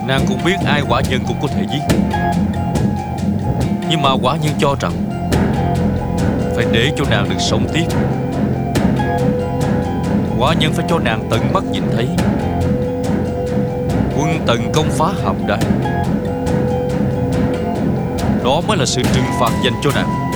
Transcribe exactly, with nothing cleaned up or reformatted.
Nàng cũng biết ai quả nhân cũng có thể giết, nhưng mà quả nhân cho rằng phải để cho nàng được sống tiếp. Quả nhân phải cho nàng tận mắt nhìn thấy quân Tần công phá hàm đá. Đó mới là sự trừng phạt dành cho nàng.